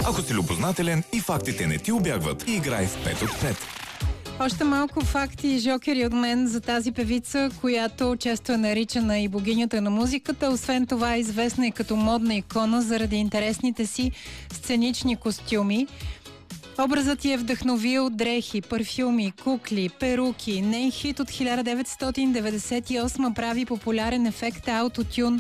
Ако си любознателен и фактите не ти убягват, играй в 5 от 5. Още малко факти и жокери от мен за тази певица, която често е наричана и богинята на музиката. Освен това е известна и като модна икона заради интересните си сценични костюми. Образът ти е вдъхновил дрехи, парфюми, кукли, перуки. Нейн хит от 1998 прави популярен ефект аутотюн